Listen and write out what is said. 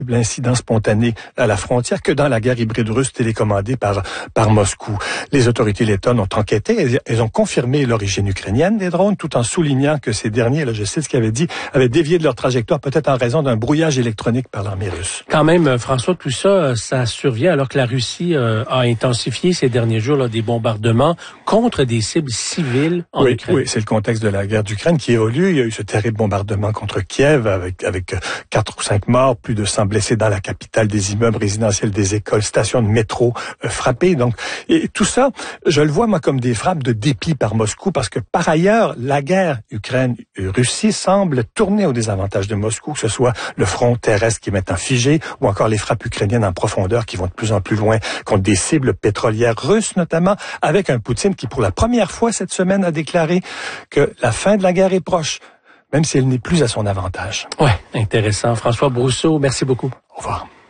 l'incident spontané à la frontière que dans la guerre hybride russe télécommandée par Moscou. Les autorités lettonnes ont enquêté, elles ont confirmé l'origine ukrainienne des drones tout en soulignant que ces derniers, là, je cite ce qu'ils avaient dit, avaient dévié de leur trajectoire peut-être en raison d'un brouillage électronique par l'armée russe. Quand même, François, tout ça, ça survient alors que la Russie a intensifié ces derniers jours là, des bombardements contre des cibles civiles en Ukraine. Oui, c'est le contexte de la guerre d'Ukraine qui évolue. Il y a eu ce terrible bombardement contre Kiev avec 4 ou 5 morts, plus de 100 blessés dans la capitale, des immeubles résidentiels, des écoles, stations de métro frappées. Donc, et tout ça, je le vois moi comme des frappes de dépit par Moscou parce que par ailleurs, la guerre Ukraine-Russie semble tourner au désavantage de Moscou, que ce soit le front terrestre qui est maintenant figé ou encore les frappes ukrainiennes en profondeur qui vont de plus en plus loin contre des cibles pétrolières russes notamment, avec un Poutine qui pour la première fois cette semaine a déclaré que la fin de la guerre est proche, même si elle n'est plus à son avantage. Ouais, intéressant. François Brousseau, merci beaucoup. Au revoir.